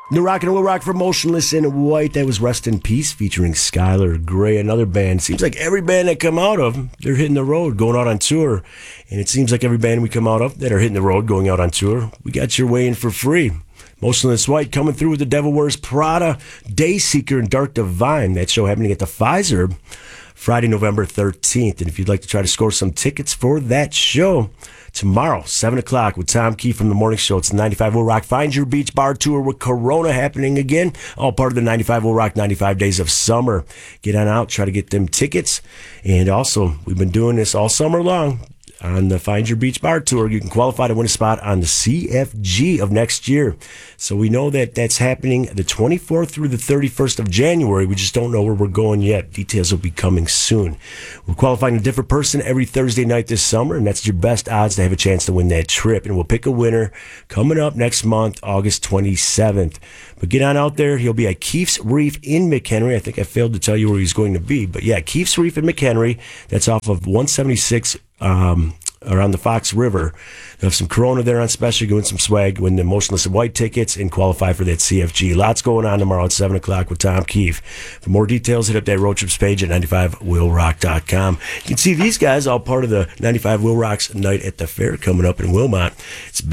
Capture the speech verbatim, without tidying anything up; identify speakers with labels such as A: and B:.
A: New Rock and Will Rock for Motionless in White. That was Rest in Peace featuring Skylar Grey, another band. Seems like every band that come out of, they're hitting the road, going out on tour. And it seems like every band we come out of that are hitting the road, going out on tour, we got your way in for free. Motionless White coming through with The Devil Wears Prada, Dayseeker, and Dark Divine. That show happening at the Pfizer Friday, November thirteenth. And if you'd like to try to score some tickets for that show, tomorrow, seven o'clock, with Tom Key from The Morning Show. It's the ninety-five Will Rock Find Your Beach Bar Tour with Corona happening again. All part of the ninety-five Will Rock ninety-five Days of Summer. Get on out, try to get them tickets. And also, we've been doing this all summer long on the Find Your Beach Bar Tour. You can qualify to win a spot on the C F G of next year. So we know that that's happening the twenty-fourth through the thirty-first of January. We just don't know where we're going yet. Details will be coming soon. We're qualifying a different person every Thursday night this summer, and that's your best odds to have a chance to win that trip. And we'll pick a winner coming up next month, August twenty-seventh. But get on out there. He'll be at Keefe's Reef in McHenry. I think I failed to tell you where he's going to be. But yeah, Keefe's Reef in McHenry. That's off of one seventy-six um, around the Fox River. They'll have some Corona there on special, go win some swag, win the Motionless and White tickets, and qualify for that C F G. Lots going on tomorrow at seven o'clock with Tom Keefe. For more details, hit up that road trips page at ninety-five will rock dot com. You can see these guys all part of the ninety-five Will Rock's night at the fair coming up in Wilmot. It's